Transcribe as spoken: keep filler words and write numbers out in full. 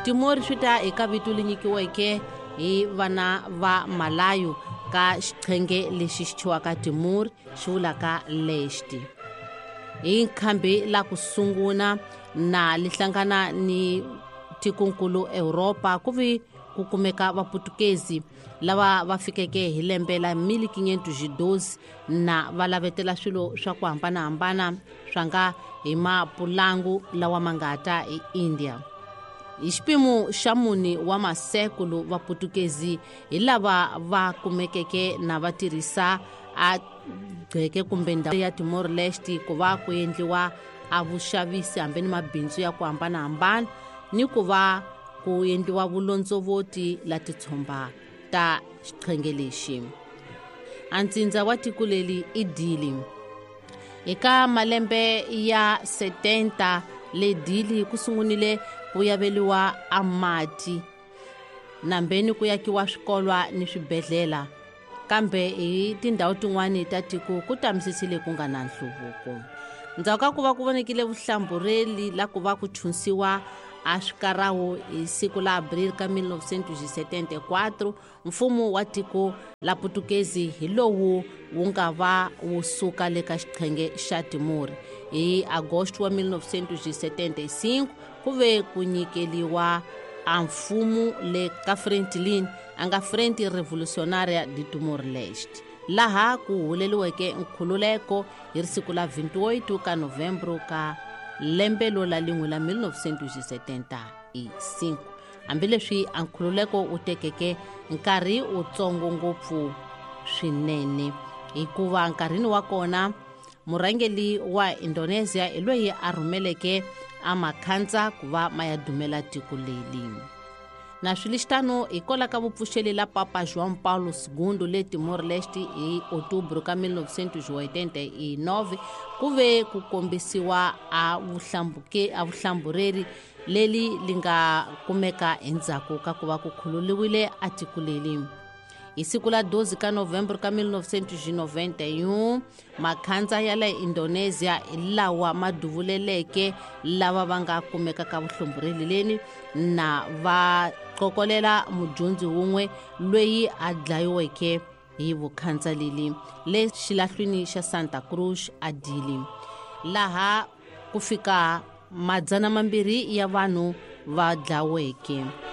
Timor swi ta eka vito leri nyikiweke hi vana va Malayo ka xiqhenge lexi xi thyiwaka Timor xi vulaka Leste. Hi nkhambi la ku sungula na lihlangana ni tikonkulu Europa ku vi ku kumeka vaputukezi lava va fikeke hi lembe la mille quinhentos e doze na va lavetela swilo swa ku hambanahambana swa nga hi mapulangu lawa mangata hi India. Hi xipimo xa muni wa masekulu vaputukezi hi lava va kumekeke na va tirhisa a gceke kumbe ndhawu ya Timor Leste ku va ku endliwa a vuxavisi hambi ni mabindzu ya ku hambanahambana ni ku va ku endliwa vulondzovoti la titshomba ta xiqhenge lexi. A ntsindza wa tiko leli i Dili. Eka malembe ya setenta le Dili ku sungulile ku yaveliwa a mati nambeni ku yakiwa swikolwa ni swibedhlela, kambe hi tindhawu tin'wani ta tiko ku tamisisile ku nga na nhluvuko. Ndzhaku ka ku va ku vonekile vuhlambureli la ku va ku thunsiwa a swikarawu hi siku la Abril ka mille novecentos e setenta e quatro, mfumo wa tiko la Putukezi hi lowu wu nga va wu suka le ka xiqhenge xa Timor. Hi Agosto wa mille novecentos e setenta e cinco ku ve ku nyikeliwa a mfumo le ka Fretilin a nga Frente Revolucionária de Timor Leste, laha ku huleliweke nkhululeko hi siku la vinte-oito ka Novembro ka lembe lola lingwe la mille novecentos e setenta e cinco. Hambileswi a nkhululeko u tekeke nkarhi utsongo ngopfu swinene hikuva nkarhini wa kona murhangeli wa Indonesia hi loyi a rhumeleke a makhandza ku va maya dumela tiko leli. Na swilixtano hikola ka vupfuxeli la Papa João Paulo segundo le Timor Leste hi Outubro ka mille novecentos e oitenta e nove ku ve ku kombisiwa a vuhlambuke a vuhlambureri leli linga kumeka endzhaku ka ku va ku khululiwile a tiko leli. Hi siku la doze ka Novembro ka mille novecentos e noventa e um makhandza ya le Indonesia lawa maduvuleleke lava va nga kumeka ka vuhlambureli leni na va qokolela mudyondzi wun'we loyi a dlayiweke hi vukhandza leli le xilahlwini xa Santa Cruz a Dili, laha ku fika madzana mambirhi ya vanhu va dlaweke.